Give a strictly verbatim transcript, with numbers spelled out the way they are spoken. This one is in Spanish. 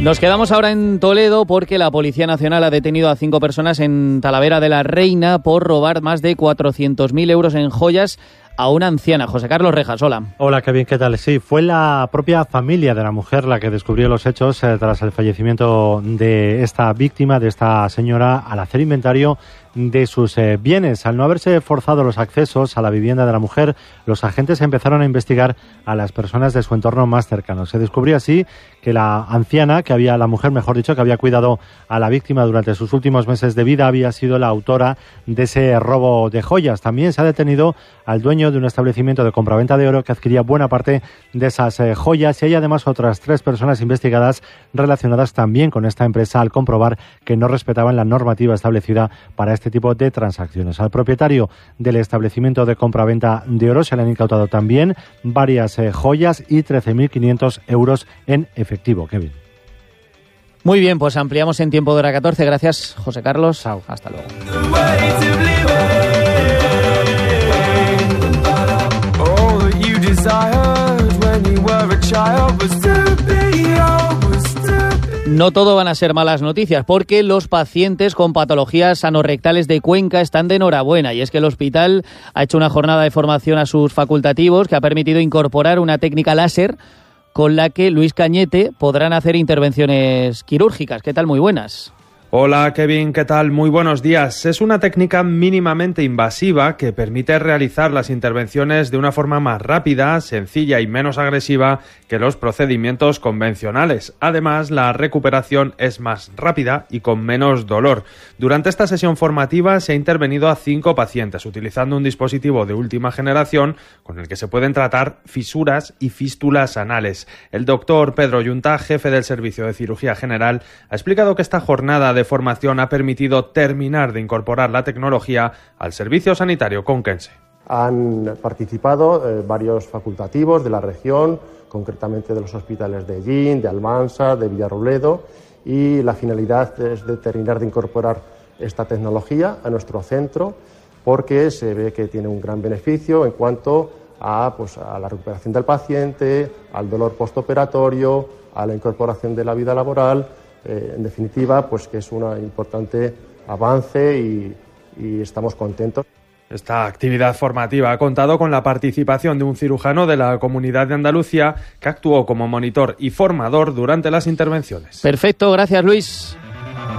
Nos quedamos ahora en Toledo porque la Policía Nacional ha detenido a cinco personas en Talavera de la Reina por robar más de cuatrocientos mil euros en joyas a una anciana. José Carlos Rejas, hola. Hola, Kevin, ¿qué tal? Sí, fue la propia familia de la mujer la que descubrió los hechos eh, tras el fallecimiento de esta víctima, de esta señora, al hacer inventario de sus eh, bienes. Al no haberse forzado los accesos a la vivienda de la mujer, los agentes empezaron a investigar a las personas de su entorno más cercano. Se descubrió así que la anciana, que había, la mujer, mejor dicho, que había cuidado a la víctima durante sus últimos meses de vida, había sido la autora de ese robo de joyas. También se ha detenido al dueño de un establecimiento de compraventa de oro que adquiría buena parte de esas eh, joyas, y hay además otras tres personas investigadas relacionadas también con esta empresa al comprobar que no respetaban la normativa establecida para este tipo de transacciones. Al propietario del establecimiento de compraventa de oro se le han incautado también varias eh, joyas y trece mil quinientos euros en efectivo. Kevin. Muy bien, pues ampliamos en tiempo de hora catorce. Gracias, José Carlos. Chao. Hasta luego. No todo van a ser malas noticias, porque los pacientes con patologías anorrectales de Cuenca están de enhorabuena, y es que el hospital ha hecho una jornada de formación a sus facultativos que ha permitido incorporar una técnica láser con la que Luis Cañete podrán hacer intervenciones quirúrgicas. ¿Qué tal? Muy buenas. Hola Kevin, ¿qué tal? Muy buenos días. Es una técnica mínimamente invasiva que permite realizar las intervenciones de una forma más rápida, sencilla y menos agresiva que los procedimientos convencionales. Además, la recuperación es más rápida y con menos dolor. Durante esta sesión formativa se ha intervenido a cinco pacientes utilizando un dispositivo de última generación con el que se pueden tratar fisuras y fístulas anales. El doctor Pedro Yunta, jefe del Servicio de Cirugía General, ha explicado que esta jornada de de formación ha permitido terminar de incorporar la tecnología al servicio sanitario conquense. Han participado eh, varios facultativos de la región, concretamente de los hospitales de Ellín, de Almansa, de Villarrobledo, y la finalidad es de terminar de incorporar esta tecnología a nuestro centro porque se ve que tiene un gran beneficio en cuanto a, pues, a la recuperación del paciente, al dolor postoperatorio, a la incorporación de la vida laboral. Eh, en definitiva, pues que es un importante avance y, y estamos contentos. Esta actividad formativa ha contado con la participación de un cirujano de la Comunidad de Andalucía que actuó como monitor y formador durante las intervenciones. Perfecto, gracias Luis.